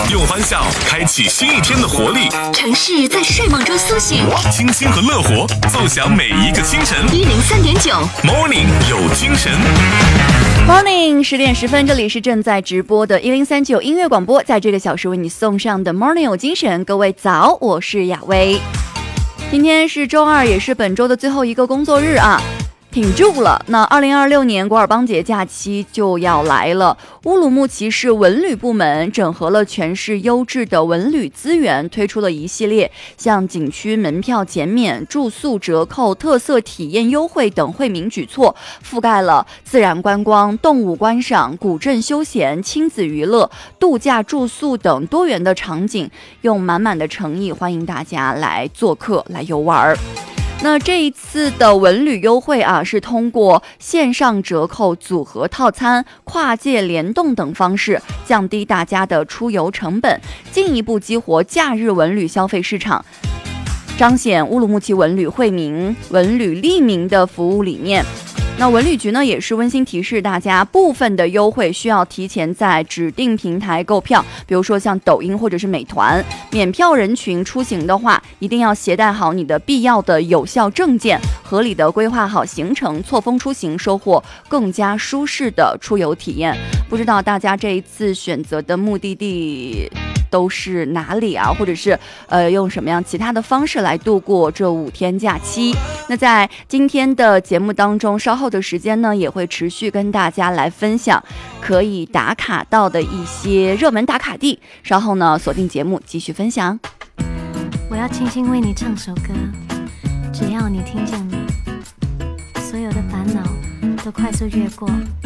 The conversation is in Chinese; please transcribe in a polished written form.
用欢笑开启新一天的活力， 城市在睡梦中苏醒， 清新和乐活奏响每一个清晨。 103.9 Morning 有精神。 Morning 10点10分，这里是正在直播的1039音乐广播，在这个小时为你送上的 Morning 有精神。各位早，我是雅薇。今天是周二，也是本周的最后一个工作日啊。挺住了，那2026年古尔邦节假期就要来了。乌鲁木齐市文旅部门整合了全市优质的文旅资源，推出了一系列像景区门票减免、住宿折扣、特色体验优惠等惠民举措，覆盖了自然观光、动物观赏、古镇休闲、亲子娱乐、度假住宿等多元的场景，用满满的诚意欢迎大家来做客、来游玩。那这一次的文旅优惠啊，是通过线上折扣、组合套餐、跨界联动等方式，降低大家的出游成本，进一步激活假日文旅消费市场，彰显乌鲁木齐文旅惠民、文旅利民的服务理念。那文旅局呢也是温馨提示大家，部分的优惠需要提前在指定平台购票，比如说像抖音或者是美团。免票人群出行的话，一定要携带好你的必要的有效证件，合理的规划好行程，错峰出行，收获更加舒适的出游体验。不知道大家这一次选择的目的地都是哪里啊？或者是用什么样其他的方式来度过这5天假期？那在今天的节目当中，稍后的时间呢，也会持续跟大家来分享可以打卡到的一些热门打卡地。稍后呢，锁定节目继续分享。 我要轻轻为你唱首歌，只要你听见了，所有的烦恼都快速越过。